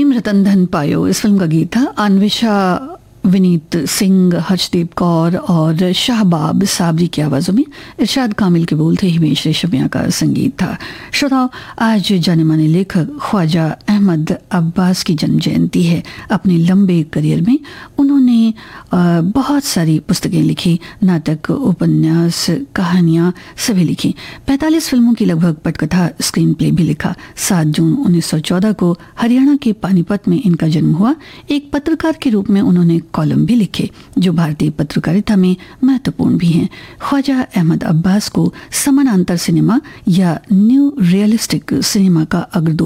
प्रेम रतन धन पायो इस फिल्म का गीत था। अन्वेषा, विनीत सिंह, हर्षदीप कौर और शाहबाब साबरी की आवाज़ों में इरशाद कामिल के बोल थे, हिमेश रेशमिया का संगीत था। श्रोताओ, आज जाने माने लेखक ख्वाजा अहमद अब्बास की जन्म जयंती है। अपने लंबे करियर में उन्होंने बहुत सारी पुस्तकें लिखी, नाटक, उपन्यास, कहानियाँ सभी लिखी। 45 फिल्मों की लगभग पटकथा, स्क्रीन प्ले भी लिखा। 7 जून 1914 को हरियाणा के पानीपत में इनका जन्म हुआ। एक पत्रकार के रूप में उन्होंने कॉलम भी लिखे जो भारतीय पत्रकारिता में महत्वपूर्ण भी हैं। ख्वाजा अहमद अब्बास को समानांतर सिनेमा या न्यू रियलिस्टिक सिनेमा का अग्रदूत